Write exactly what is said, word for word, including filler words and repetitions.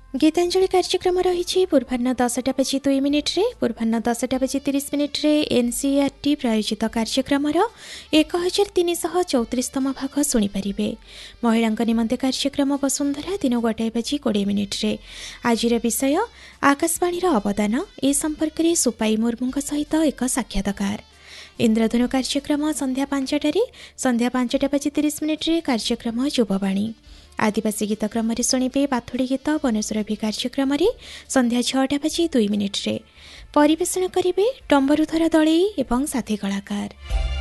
गीतांजलि कार्यक्रम रही पूर्वाह्न दसटा बजी दुई मिनिट्रे पूर्वाह्न दसटा बजी तीस मिनिट्रे एनसीईआरटी प्रायोजित कार्यक्रम एक हजार तीन शह चौतीसतम भाग शुणिपारे। महिला निमंते कार्यक्रम वसुंधरा दिन गोटाए बजी कोड़े मिनिट्रे। आज विषय आकाशवाणी अवदान ए संपर्क में सुपाई मुर्मू सहित एक साक्षात्कार। इंद्रधनु कार्यक्रम संध्या पांचटारे संध्या पांचटा बजी तीस मिनिट्रे कार्यक्रम युववाणी। आदिवासी गीत क्रम शुणिबे बाथुड़ी गीत वनस्वरभि कार्यक्रम संध्या छटा बजी दुई मिनिट्रे। परिवेषण करिबे टंबरुधर दलई एवं साथी कलाकार।